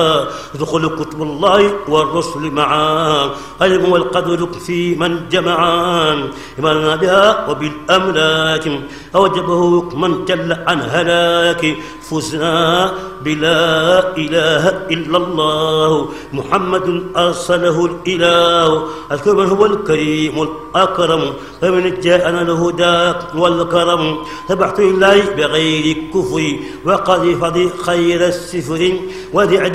دخل كتب الله والرسل معا علم والقدر في من جمعا إيماننا بها وبالأملاك أوجبه من جل عن هلاك فزنا بلا إله إلا الله محمد أرسله الإله أذكر من هو الكريم الأكرم فمن جاءنا الهدى والكرم تبعت الله بغير كفر وقد فضي خير السفر